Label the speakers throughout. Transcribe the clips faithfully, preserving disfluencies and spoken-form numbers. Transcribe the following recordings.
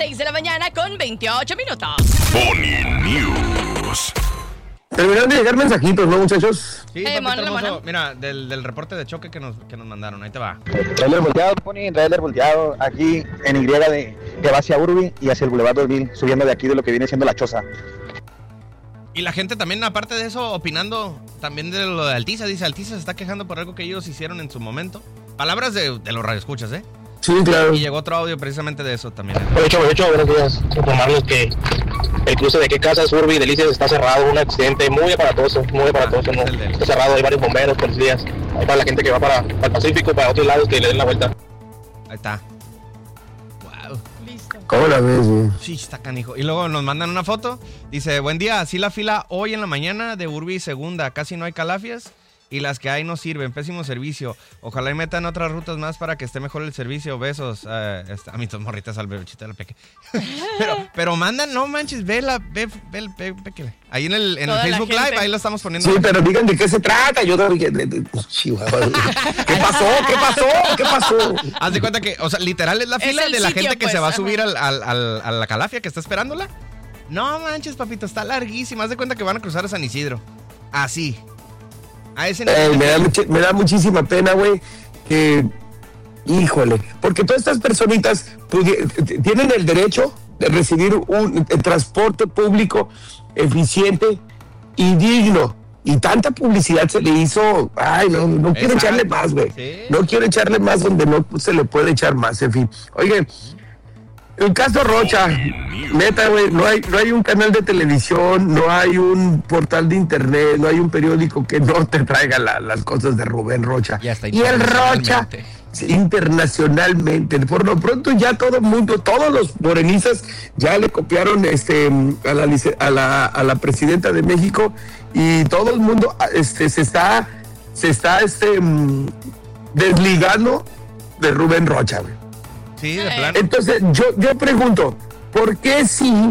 Speaker 1: seis de la mañana con veintiocho minutos.
Speaker 2: Pony News.
Speaker 3: Terminaron de llegar mensajitos, ¿no, muchachos?
Speaker 4: Sí,
Speaker 1: Eh,
Speaker 4: papito
Speaker 1: mona,
Speaker 4: hermoso.
Speaker 1: mona.
Speaker 4: Mira, del, del reporte de choque que nos, que nos mandaron. Ahí te va.
Speaker 5: Trailer volteado, Pony, trailer volteado, aquí en Y de, que va hacia Urbi y hacia el Boulevard Dorville, subiendo de aquí de lo que viene siendo la choza.
Speaker 4: Y la gente también, aparte de eso, opinando también de lo de Altiza. Dice, Altiza se está quejando por algo que ellos hicieron en su momento. Palabras de, de los radioescuchas, ¿eh?
Speaker 3: Sí, claro.
Speaker 4: Y llegó otro audio precisamente de eso también.
Speaker 6: De hecho, de hecho, buenos días. Informarles que el cruce de qué casa, Urbi y Delicias está cerrado. Un accidente muy aparatoso, muy aparatoso.
Speaker 4: Ah,
Speaker 6: ¿no?
Speaker 4: es el de-
Speaker 6: Está cerrado, hay varios bomberos, policías. Hay para la gente que va para, para el Pacífico, para otros lados que le den la vuelta.
Speaker 4: Ahí está. Wow.
Speaker 1: Listo.
Speaker 3: ¿Cómo la ves, güey?
Speaker 4: Sí, está canijo. Y luego nos mandan una foto. Dice, buen día, así la fila hoy en la mañana de Urbi Segunda. Casi no hay calafias y las que hay no sirven. Pésimo servicio. Ojalá y metan otras rutas más para que esté mejor el servicio. Besos. Eh, este, a mis dos morritas al bebechito de la peque. pero, pero mandan, no manches, ve la, ve, ve el ve, ve, que- ahí en el, en el
Speaker 1: Toda la
Speaker 4: Facebook
Speaker 1: gente.
Speaker 4: Live, ahí lo estamos poniendo.
Speaker 3: Sí, pero digan de qué se trata. Yo también. de- de- de- Chihuahua. ¿Qué pasó? ¿Qué pasó? ¿Qué pasó?
Speaker 4: Haz de cuenta que, o sea, literal es la
Speaker 1: Es
Speaker 4: fila
Speaker 1: el
Speaker 4: de la
Speaker 1: sitio,
Speaker 4: gente que
Speaker 1: pues,
Speaker 4: se va a
Speaker 1: ajá.
Speaker 4: subir al, al- al- a la calafia que está esperándola. No manches, papito, está larguísima. Haz de cuenta que van a cruzar a San Isidro. Así. A ese
Speaker 3: Ey,
Speaker 4: nivel.
Speaker 3: me, da muchi- me da muchísima pena, güey, que, híjole, porque todas estas personitas pudi- t- tienen el derecho de recibir un eh, transporte público eficiente y digno. Y tanta publicidad se le hizo, ay, no, no quiero
Speaker 4: Exacto.
Speaker 3: echarle más, güey.
Speaker 4: Sí.
Speaker 3: No quiero echarle más donde no se le puede echar más, en fin. Oye, el caso Rocha, neta, güey, no hay, no hay un canal de televisión, no hay un portal de internet, no hay un periódico que no te traiga la- las cosas de Rubén Rocha.
Speaker 4: Ya está
Speaker 3: Y el Rocha,
Speaker 4: internacionalmente.
Speaker 3: sí, internacionalmente, por lo pronto ya todo el mundo, todos los morenistas ya le copiaron este a la, lice- a la, a la presidenta de México y todo el mundo este, se está, se está este, mm, desligando de Rubén Rocha, güey.
Speaker 4: Sí, de
Speaker 1: Eh.
Speaker 4: plano.
Speaker 3: Entonces, yo, yo pregunto, ¿por qué si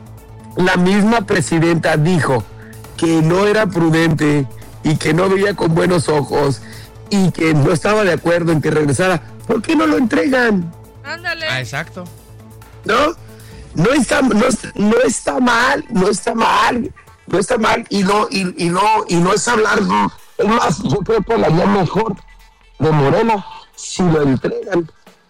Speaker 3: la misma presidenta dijo que no era prudente y que no veía con buenos ojos y que no estaba de acuerdo en que regresara, ¿por qué no lo entregan?
Speaker 1: Ándale.
Speaker 4: Ah, exacto.
Speaker 3: ¿No? No está, no, es- no está mal, no está mal, no está mal y no, y, y no, y no es hablar, no. Es más, yo creo que la vía mejor de Morena si lo entregan.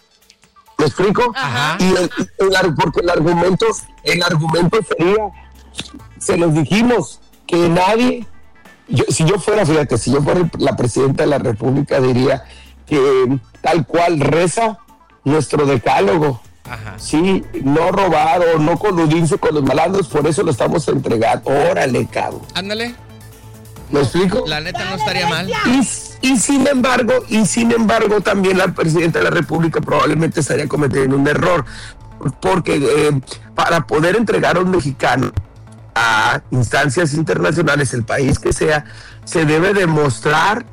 Speaker 3: ¿Me explico?
Speaker 1: Ajá.
Speaker 3: Y el, el ar- porque el argumento, el argumento sería, se los dijimos, que nadie, yo, si yo fuera, fíjate, si yo fuera la presidenta de la República, diría que tal cual reza nuestro decálogo.
Speaker 4: Ajá.
Speaker 3: Sí, no robar o no coludirse con los malandros, por eso lo estamos entregando. Órale, cabrón.
Speaker 4: Ándale.
Speaker 3: ¿Me explico?
Speaker 4: La neta no estaría mal.
Speaker 3: Y, y sin embargo, y sin embargo, también la presidenta de la República probablemente estaría cometiendo un error, porque eh, para poder entregar a un mexicano a instancias internacionales, el país que sea, se debe demostrar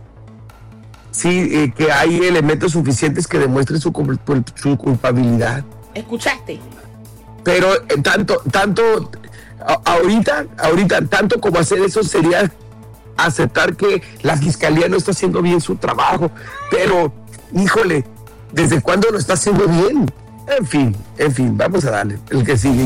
Speaker 3: sí, eh, que hay elementos suficientes que demuestren su, cul- su culpabilidad.
Speaker 7: ¿Escuchaste?
Speaker 3: Pero eh, tanto, tanto, a- ahorita, ahorita, tanto como hacer eso sería aceptar que la fiscalía no está haciendo bien su trabajo. Pero, híjole, ¿desde cuándo lo está haciendo bien? En fin, en fin, vamos a darle el que sigue.